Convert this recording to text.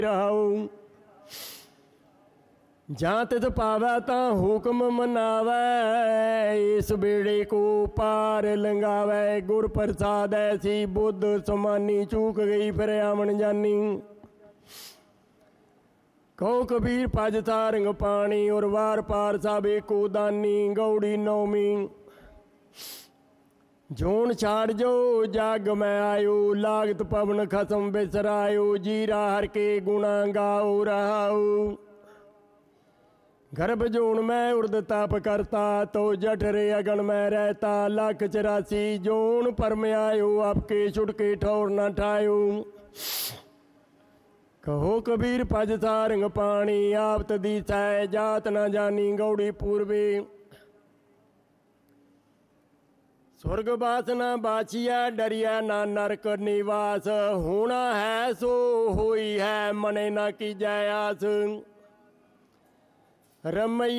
रहाऊ। ਜਾਂ ਤਿਤ ਪਾਵੈ ਤਾਂ ਹੁਕਮ ਮਨਾਵੈ, ਇਸ ਬੇੜੇ ਕੋ ਪਾਰ ਲੰਘਾਵੈ। ਗੁਰ ਪ੍ਰਸਾਦ ਐਸੀ ਬੁੱਧ ਸਮਾਨੀ, ਚੂਕ ਗਈ ਫਿਰ ਆਵਣ ਜਾਨੀ। ਕਹੋ ਕਬੀਰ ਭਜ ਸਾਰੰਗ ਪਾਣੀ, ਔਰ ਵਾਰ ਪਾਰ ਸਭ ਏਕੋ ਦਾਨੀ। ਗੌੜੀ ਨੌਵੀਂ। ਜੂਨ ਛਾੜ ਜੋ ਜਗ ਮੈਂ ਆਇਓ, ਲਾਗਤ ਪਵਨ ਖਸਮ ਬਿਸਰਾਇਓ। ਜੀਰਾ ਹਰ ਕੇ ਗੁਣਾ ਗਾਓ ਰਹਾਉ। गर्भ जोन में उर्द ताप करता, तो जठरे अगन में रहता। लाख 84 जोन पर में आयो, आपके छुटके ठौर न ठायो। कहो कबीर भज सारंग पानी, आप तदी सै जात न जानी। गौड़ी पूर्वे। स्वर्ग बासना बाछिया, डरिया ना नरक निवास। होना है सो होई है, मने न की जयास। रमैया